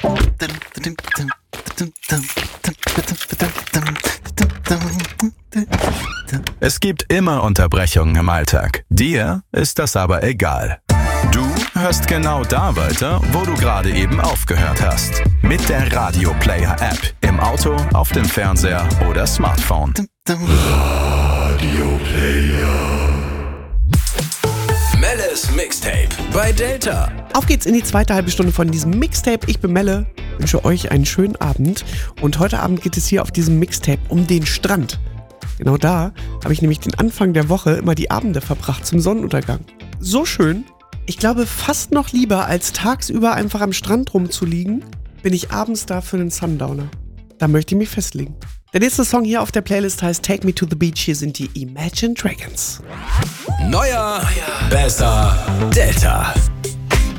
Es gibt immer Unterbrechungen im Alltag. Dir ist das aber egal. Du hörst genau da weiter, wo du gerade eben aufgehört hast. Mit der Radio Player App. Im Auto, auf dem Fernseher oder Smartphone. Radio Player. Melles Mixtape bei Delta. Auf geht's in die zweite halbe Stunde von diesem Mixtape. Ich bin Melle, wünsche euch einen schönen Abend. Und heute Abend geht es hier auf diesem Mixtape um den Strand. Genau da habe ich nämlich den Anfang der Woche immer die Abende verbracht zum Sonnenuntergang. So schön. Ich glaube, fast noch lieber als tagsüber einfach am Strand rumzuliegen, bin ich abends da für einen Sundowner. Da möchte ich mich festlegen. Der nächste Song hier auf der Playlist heißt Take Me to the Beach. Hier sind die Imagine Dragons. Neuer, besser, Delta.